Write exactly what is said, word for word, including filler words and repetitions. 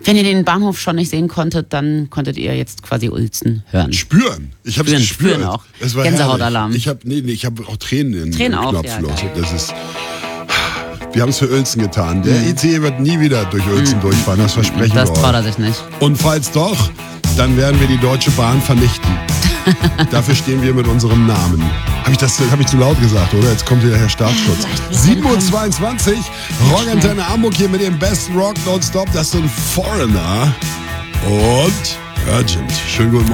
Wenn ihr den Bahnhof schon nicht sehen konntet, dann konntet ihr jetzt quasi Uelzen hören. Spüren. Ich habe es gespürt. Spüren auch. Es war Gänsehautalarm. Ich habe nee, nee, ich habe auch Tränen in Tränen der auch, Knopfloch. ja, Das ist. Wir haben es für Uelzen getan. Der mhm. I C E wird nie wieder durch Uelzen mhm. durchfahren. Das versprechen das wir euch. Das traut er sich nicht. Und falls doch, dann werden wir die Deutsche Bahn vernichten. Dafür stehen wir mit unserem Namen. Habe ich das hab ich zu laut gesagt, oder? Jetzt kommt wieder Herr Staatsschutz. sieben Uhr zweiundzwanzig, Rockantenne Hamburg hier mit dem besten Rock Nonstop. Das sind Foreigner und Urgent. Schönen guten Morgen.